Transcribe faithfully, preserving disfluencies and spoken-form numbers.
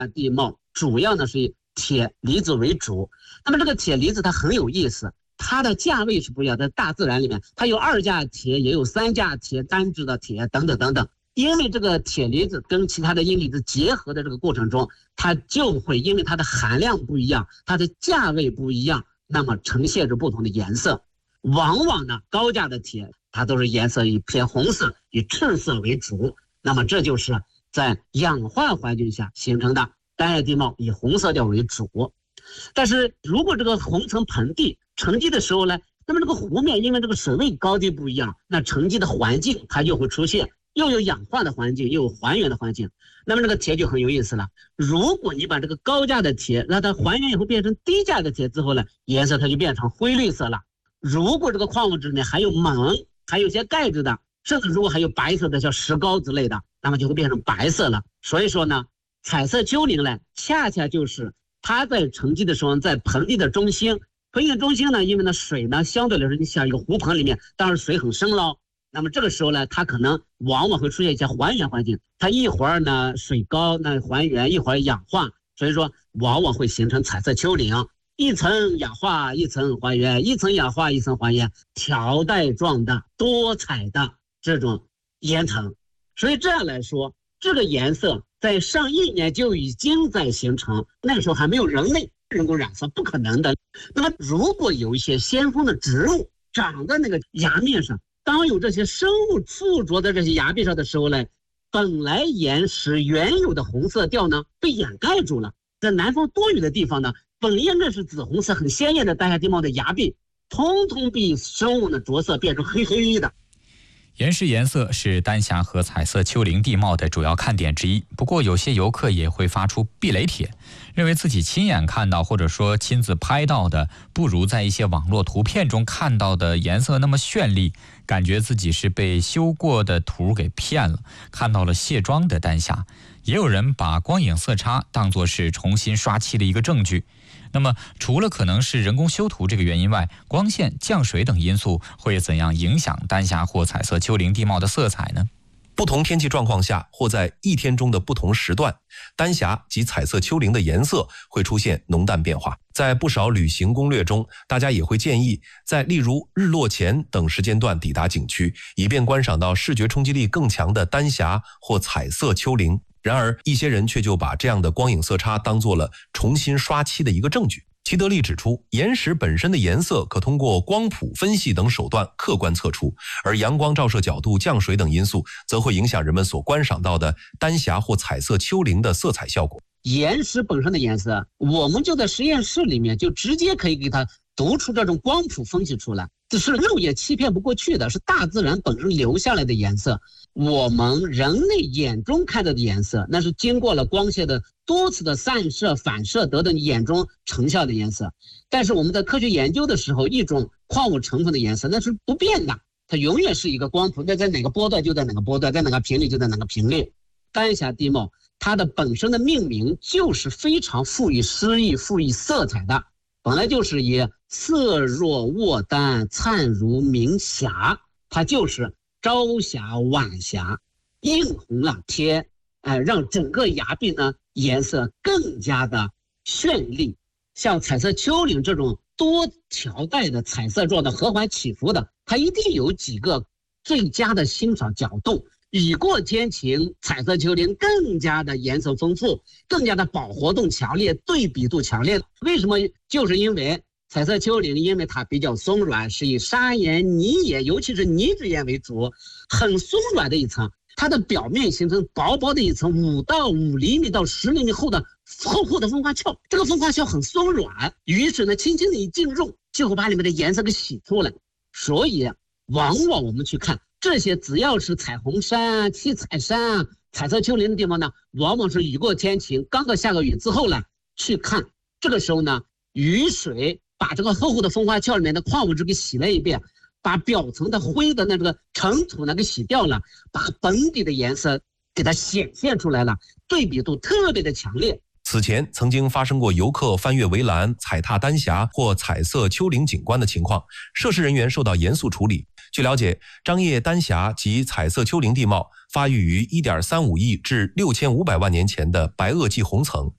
地貌主要呢是以铁离子为主。那么这个铁离子它很有意思，它的价位是不一样的。在大自然里面，它有二价铁，也有三价铁、单质的铁等等等等。因为这个铁离子跟其他的阴离子结合的这个过程中，它就会因为它的含量不一样，它的价位不一样，那么呈现出不同的颜色。往往呢，高价的铁它都是颜色以偏红色、以赤色为主。那么这就是在氧化环境下形成的单叶地貌，以红色调为主。但是如果这个红层盆地沉积的时候呢，那么这个湖面因为这个水位高低不一样，那沉积的环境它就会出现又有氧化的环境，又有还原的环境。那么这个铁就很有意思了。如果你把这个高价的铁让它还原以后变成低价的铁之后呢，颜色它就变成灰绿色了。如果这个矿物质里面还有锰，还有些钙质的，甚至如果还有白色的像石膏之类的，那么就会变成白色了。所以说呢，彩色丘陵呢，恰恰就是它在沉积的时候，在盆地的中心，盆地的中心呢，因为呢水呢相对来说，你像一个湖盆里面，当然水很深了。那么这个时候呢，它可能往往会出现一些还原环境，它一会儿呢水高那还原，一会儿氧化，所以说往往会形成彩色丘陵。一层氧化，一层还原，一层氧化，一层还原，条带状的多彩的这种岩层。所以这样来说，这个颜色在上亿年就已经在形成，那个时候还没有人类人工染色，不可能的。那么如果有一些先锋的植物长在那个崖面上，当有这些生物附着在这些崖壁上的时候呢，本来岩石原有的红色调呢被掩盖住了。在南方多雨的地方呢，本应该是紫红色很鲜艳的单叶地貌的崖壁，通通被生物的着色变成黑黑的。 岩石颜色是丹霞和彩色丘陵地貌的主要看点之一。不过有些游客也会发出避雷帖，认为自己亲眼看到或者说亲自拍到的不如在一些网络图片中看到的颜色那么绚丽，感觉自己是被修过的图给骗了，看到了卸妆的丹霞。也有人把光影色差当作是重新刷漆的一个证据。那么除了可能是人工修图这个原因外，光线、降水等因素会怎样影响丹霞或彩色丘陵地貌的色彩呢？ 不同天气状况下，或在一天中的不同时段，丹霞及彩色丘陵的颜色会出现浓淡变化。在不少旅行攻略中，大家也会建议在例如日落前等时间段抵达景区，以便观赏到视觉冲击力更强的丹霞或彩色丘陵。然而一些人却就把这样的光影色差当作了重新刷漆的一个证据。齐德利指出，岩石本身的颜色可通过光谱分析等手段客观测出，而阳光照射角度、降水等因素则会影响人们所观赏到的丹霞或彩色丘陵的色彩效果。 岩石本身的颜色，我们就在实验室里面就直接可以给它读出这种光谱分析出来，这是肉眼欺骗不过去的，是大自然本身留下来的颜色。我们人类眼中看到的颜色，那是经过了光线的多次的散射、反射得到眼中成像的颜色。但是我们在科学研究的时候，一种矿物成分的颜色那是不变的，它永远是一个光谱，那在哪个波段就在哪个波段，在哪个频率就在哪个频率。丹霞地貌它的本身的命名就是非常富于诗意、富于色彩的，本来就是以色若卧丹，灿如明霞，它就是朝霞晚霞，映红了天，哎、呃，让整个崖壁呢颜色更加的绚丽。像彩色丘陵这种多条带的彩色状的和缓起伏的，它一定有几个最佳的欣赏角度。雨过天晴，彩色丘陵更加的颜色丰富，更加的饱和度强烈，对比度强烈。为什么？就是因为彩色丘陵因为它比较松软，是以砂岩、泥岩，尤其是泥质岩为主，很松软的一层，它的表面形成薄薄的一层五到五厘米到十厘米厚的厚厚的风化壳，这个风化壳很松软，雨水呢轻轻的一进入，就会把里面的颜色给洗出来。所以往往我们去看这些只要是彩虹山、七彩山、彩色丘陵的地方呢，往往是雨过天晴，刚刚下个雨之后呢，去看这个时候呢，雨水把这个厚厚的风化壳里面的矿物质给洗了一遍，把表层的灰的那个尘土呢给洗掉了，把本底的颜色给它显现出来了，对比度特别的强烈。 此前曾经发生过游客翻越围栏、踩踏丹霞或彩色丘陵景观的情况，涉事人员受到严肃处理。据了解，张掖丹霞及彩色丘陵地貌发育于 一点三五亿至六千五百万年前的白垩纪红层，